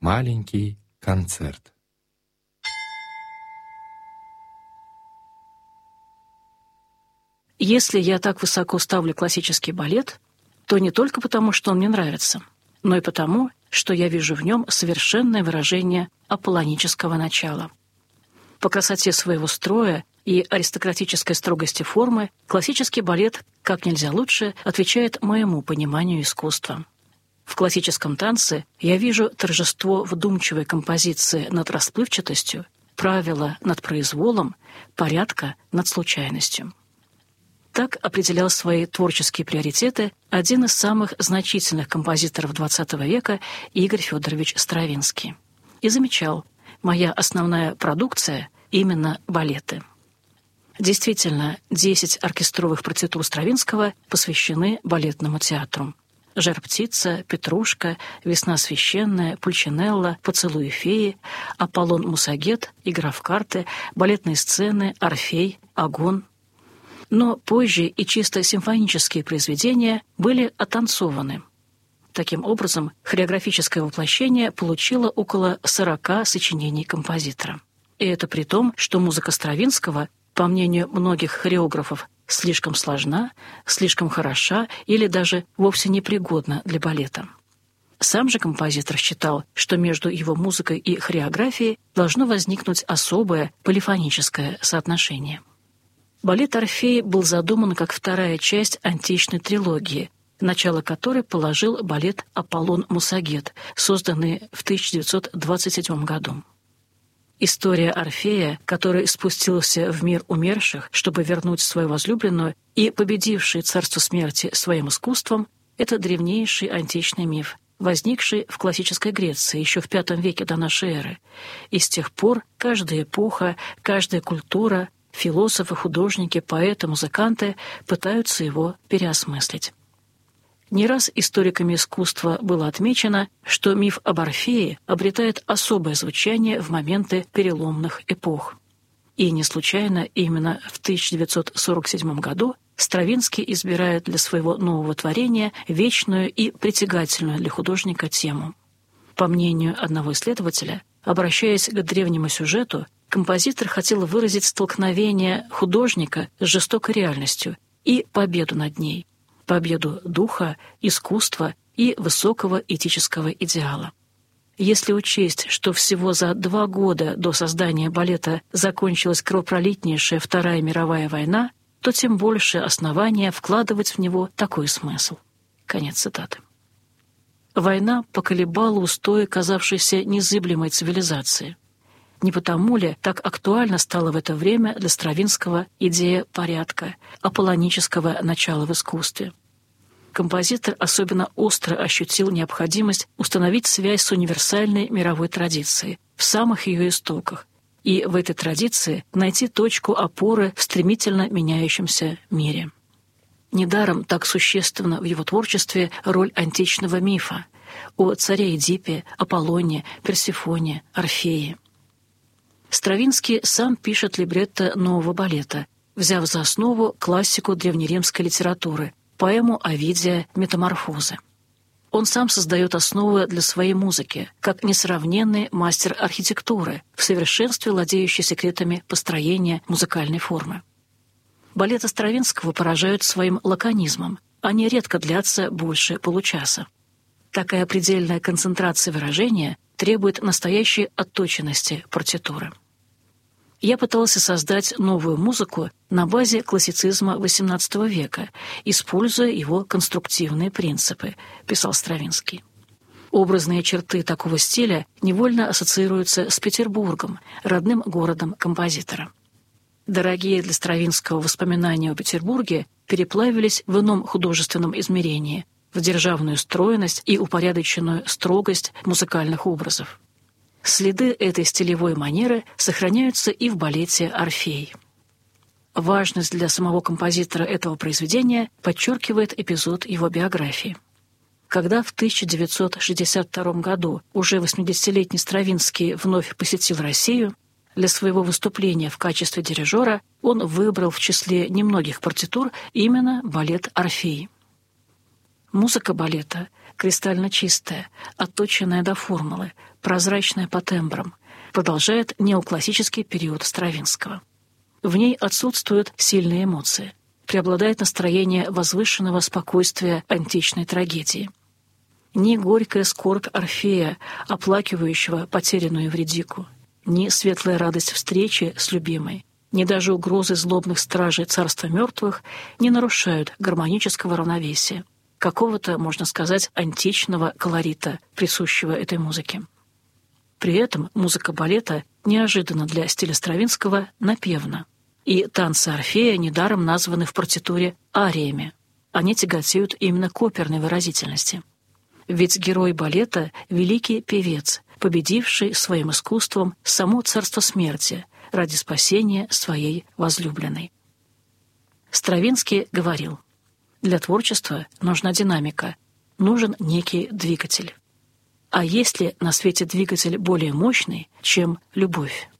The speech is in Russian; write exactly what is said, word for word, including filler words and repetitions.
Маленький концерт. Если я так высоко ставлю классический балет, то не только потому, что он мне нравится, но и потому, что я вижу в нем совершенное выражение аполлонического начала. По красоте своего строя и аристократической строгости формы классический балет как нельзя лучше отвечает моему пониманию искусства. В классическом танце я вижу торжество вдумчивой композиции над расплывчатостью, правила над произволом, порядка над случайностью. Так определял свои творческие приоритеты один из самых значительных композиторов двадцатого века Игорь Федорович Стравинский. И замечал: моя основная продукция – именно балеты. Действительно, десять оркестровых партитур Стравинского посвящены балетному театру. «Жар-птица», «Петрушка», «Весна священная», «Пульчинелла», «Поцелуи феи», «Аполлон Мусагет», «Игра в карты», балетные сцены, «Орфей», «Агон». Но позже и чисто симфонические произведения были оттанцованы. Таким образом, хореографическое воплощение получило около сорока сочинений композитора. И это при том, что музыка Стравинского, по мнению многих хореографов, слишком сложна, слишком хороша или даже вовсе непригодна для балета. Сам же композитор считал, что между его музыкой и хореографией должно возникнуть особое полифоническое соотношение. Балет «Орфей» был задуман как вторая часть античной трилогии, начало которой положил балет «Аполлон Мусагет», созданный в тысяча девятьсот двадцать седьмом году. История Орфея, который спустился в мир умерших, чтобы вернуть свою возлюбленную, и победивший царство смерти своим искусством, это древнейший античный миф, возникший в классической Греции еще в пятом веке до нашей эры. И с тех пор каждая эпоха, каждая культура, философы, художники, поэты, музыканты пытаются его переосмыслить. Не раз историками искусства было отмечено, что миф об Орфее обретает особое звучание в моменты переломных эпох. И не случайно именно в тысяча девятьсот сорок седьмом году Стравинский избирает для своего нового творения вечную и притягательную для художника тему. По мнению одного исследователя, обращаясь к древнему сюжету, композитор хотел выразить столкновение художника с жестокой реальностью и победу над ней, победу духа, искусства и высокого этического идеала. Если учесть, что всего за два года до создания балета закончилась кровопролитнейшая Вторая мировая война, то тем больше основания вкладывать в него такой смысл. Конец цитаты. Война поколебала устои казавшейся незыблемой цивилизации. Не потому ли так актуальна стала в это время для Стравинского идея порядка, аполлонического начала в искусстве? Композитор особенно остро ощутил необходимость установить связь с универсальной мировой традицией в самых ее истоках и в этой традиции найти точку опоры в стремительно меняющемся мире. Недаром так существенна в его творчестве роль античного мифа о царе Эдипе, Аполлоне, Персефоне, Орфее. Стравинский сам пишет либретто нового балета, взяв за основу классику древнеримской литературы, поэму Овидия «Метаморфозы». Он сам создает основы для своей музыки, как несравненный мастер архитектуры, в совершенстве владеющий секретами построения музыкальной формы. Балеты Стравинского поражают своим лаконизмом, они редко длятся больше получаса. Такая предельная концентрация выражения требует настоящей отточенности партитуры. Я пытался создать новую музыку на базе классицизма восемнадцатого века, используя его конструктивные принципы, писал Стравинский. Образные черты такого стиля невольно ассоциируются с Петербургом, родным городом композитора. Дорогие для Стравинского воспоминания о Петербурге переплавились в ином художественном измерении, в державную стройность и упорядоченную строгость музыкальных образов. Следы этой стилевой манеры сохраняются и в балете «Орфей». Важность для самого композитора этого произведения подчеркивает эпизод его биографии. Когда в тысяча девятьсот шестьдесят втором году уже восьмидесятилетний Стравинский вновь посетил Россию, для своего выступления в качестве дирижера он выбрал в числе немногих партитур именно балет «Орфей». Музыка балета кристально чистая, отточенная до формулы, прозрачная по тембрам, продолжает неоклассический период Стравинского. В ней отсутствуют сильные эмоции, преобладает настроение возвышенного спокойствия античной трагедии. Ни горькая скорбь Орфея, оплакивающего потерянную Евридику, ни светлая радость встречи с любимой, ни даже угрозы злобных стражей царства мертвых не нарушают гармонического равновесия, какого-то, можно сказать, античного колорита, присущего этой музыке. При этом музыка балета неожиданно для стиля Стравинского напевна, и танцы Орфея недаром названы в партитуре ариями. Они тяготеют именно к оперной выразительности. Ведь герой балета — великий певец, победивший своим искусством само царство смерти ради спасения своей возлюбленной. Стравинский говорил: «Для творчества нужна динамика, нужен некий двигатель. А есть ли на свете двигатель более мощный, чем любовь?»